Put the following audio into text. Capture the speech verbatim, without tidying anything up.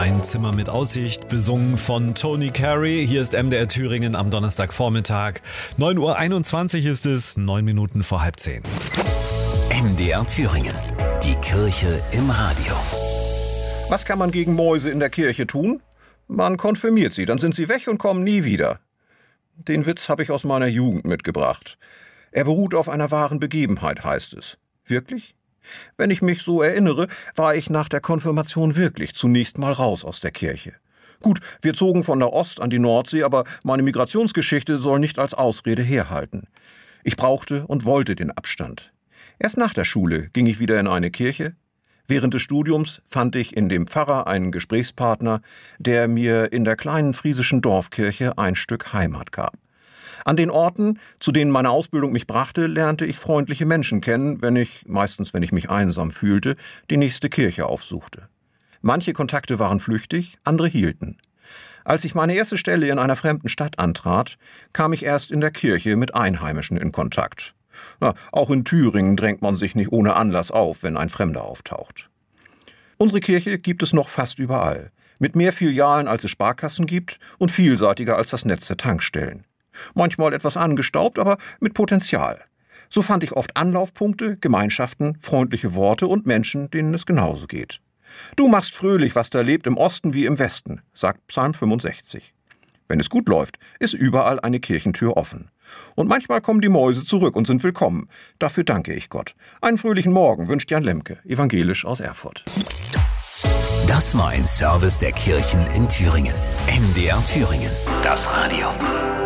Ein Zimmer mit Aussicht, besungen von Tony Carey. Hier ist M D R Thüringen am Donnerstagvormittag. neun Uhr einundzwanzig ist es, neun Minuten vor halb zehn. M D R Thüringen, die Kirche im Radio. Was kann man gegen Mäuse in der Kirche tun? Man konfirmiert sie, dann sind sie weg und kommen nie wieder. Den Witz habe ich aus meiner Jugend mitgebracht. Er beruht auf einer wahren Begebenheit, heißt es. Wirklich? Wenn ich mich so erinnere, war ich nach der Konfirmation wirklich zunächst mal raus aus der Kirche. Gut, wir zogen von der Ost an die Nordsee, aber meine Migrationsgeschichte soll nicht als Ausrede herhalten. Ich brauchte und wollte den Abstand. Erst nach der Schule ging ich wieder in eine Kirche. Während des Studiums fand ich in dem Pfarrer einen Gesprächspartner, der mir in der kleinen friesischen Dorfkirche ein Stück Heimat gab. An den Orten, zu denen meine Ausbildung mich brachte, lernte ich freundliche Menschen kennen, wenn ich, meistens wenn ich mich einsam fühlte, die nächste Kirche aufsuchte. Manche Kontakte waren flüchtig, andere hielten. Als ich meine erste Stelle in einer fremden Stadt antrat, kam ich erst in der Kirche mit Einheimischen in Kontakt. Na, auch in Thüringen drängt man sich nicht ohne Anlass auf, wenn ein Fremder auftaucht. Unsere Kirche gibt es noch fast überall, mit mehr Filialen als es Sparkassen gibt und vielseitiger als das Netz der Tankstellen. Manchmal etwas angestaubt, aber mit Potenzial. So fand ich oft Anlaufpunkte, Gemeinschaften, freundliche Worte und Menschen, denen es genauso geht. Du machst fröhlich, was da lebt, im Osten wie im Westen, sagt Psalm fünfundsechzig. Wenn es gut läuft, ist überall eine Kirchentür offen. Und manchmal kommen die Mäuse zurück und sind willkommen. Dafür danke ich Gott. Einen fröhlichen Morgen wünscht Jan Lemke, evangelisch aus Erfurt. Das war ein Service der Kirchen in Thüringen. M D R Thüringen, das Radio.